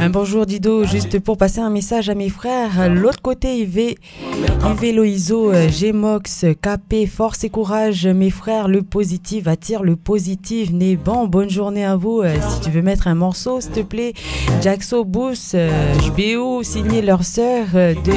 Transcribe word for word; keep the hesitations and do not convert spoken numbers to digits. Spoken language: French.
Un bonjour Dido, juste pour passer un message à mes frères. L'autre côté, Yves, Yves Loiseau, Gmox, K P, force et courage. Mes frères, le positif attire le positif. Né bon, bonne journée à vous. Si tu veux mettre un morceau, s'il te plaît. Jaxo, Boost, H B O, signé leur sœur. De